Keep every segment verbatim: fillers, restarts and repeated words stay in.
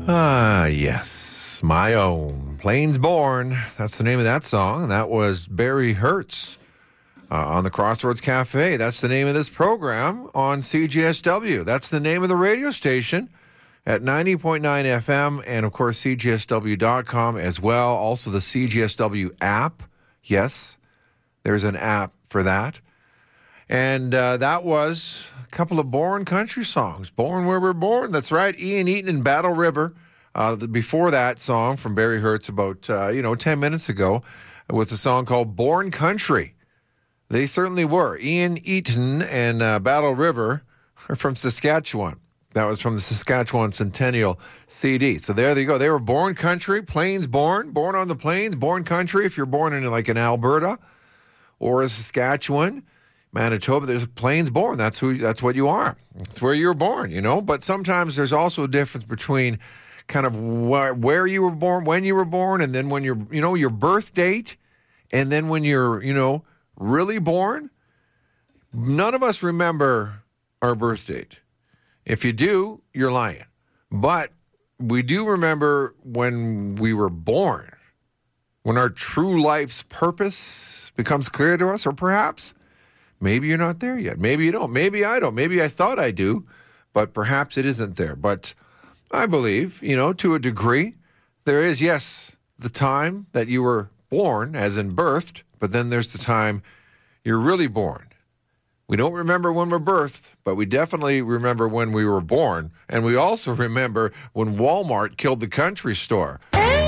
Ah, yes. My Own. Plains Born. That's the name of that song. That was Barry Hertz uh, on the Crossroads Cafe. That's the name of this program on C J S W. That's the name of the radio station at ninety point nine F M and, of course, C J S W dot com as well. Also, the C J S W app. Yes, there's an app for that. And uh, that was a couple of Born country songs. Born Where We're Born. That's right. Ian Eaton and Battle River. Uh, the, before that song from Barry Hertz about, uh, you know, ten minutes ago with a song called Born Country. They certainly were. Ian Eaton and uh, Battle River are from Saskatchewan. That was from the Saskatchewan Centennial C D. So there they go. They were born country, plains born, born on the plains, born country. If you're born in like in Alberta or a Saskatchewan, Manitoba, there's plains born. That's who. That's what you are. It's where you were born, you know. But sometimes there's also a difference between kind of wh- where you were born, when you were born, and then when you're, you know, your birth date, and then when you're, you know, really born. None of us remember our birth date. If you do, you're lying. But we do remember when we were born, when our true life's purpose becomes clear to us, or perhaps maybe you're not there yet. Maybe you don't. Maybe I don't. Maybe I thought I do, but perhaps it isn't there. But I believe, you know, to a degree, there is, yes, the time that you were born, as in birthed, but then there's the time you're really born. We don't remember when we're birthed, but we definitely remember when we were born. And we also remember when Walmart killed the country store.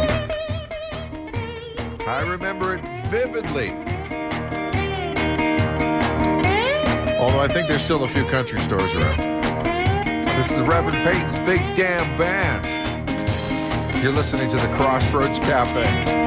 I remember it vividly. Although I think there's still a few country stores around. This is Reverend Peyton's Big Damn Band. You're listening to the Crossroads Cafe.